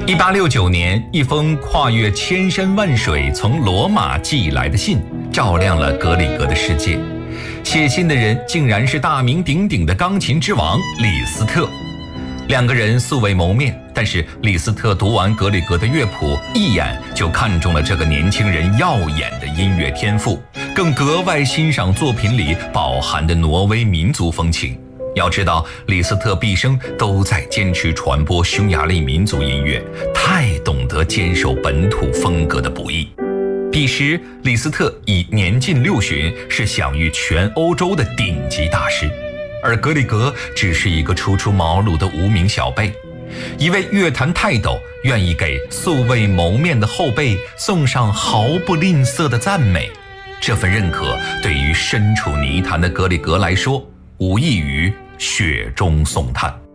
1869年，一封跨越千山万水从罗马寄来的信，照亮了格里格的世界。写信的人竟然是大名鼎鼎的钢琴之王李斯特。两个人素未谋面，但是李斯特读完格里格的乐谱，一眼就看中了这个年轻人耀眼的音乐天赋，更格外欣赏作品里饱含的挪威民族风情。要知道，李斯特毕生都在坚持传播匈牙利民族音乐，太懂得坚守本土风格的不易。彼时，李斯特已年近60，是享誉全欧洲的顶级大师，而格里格只是一个初出茅庐的无名小辈。一位乐坛泰斗愿意给素未谋面的后辈送上毫不吝啬的赞美，这份认可对于身处泥潭的格里格来说，无异于雪中送炭。